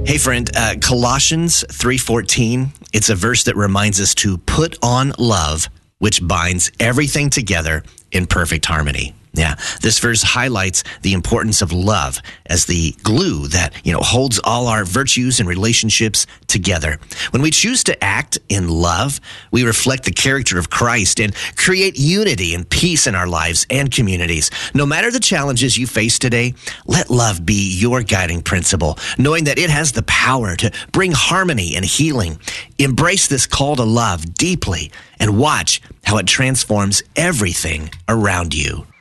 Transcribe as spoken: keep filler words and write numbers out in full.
Hey friend, uh, Colossians three fourteen, it's a verse that reminds us to put on love, which binds everything together in perfect harmony. Yeah, this verse highlights the importance of love as the glue that, you know, holds all our virtues and relationships together. When we choose to act in love, we reflect the character of Christ and create unity and peace in our lives and communities. No matter the challenges you face today, let love be your guiding principle, knowing that it has the power to bring harmony and healing. Embrace this call to love deeply and watch how it transforms everything around you.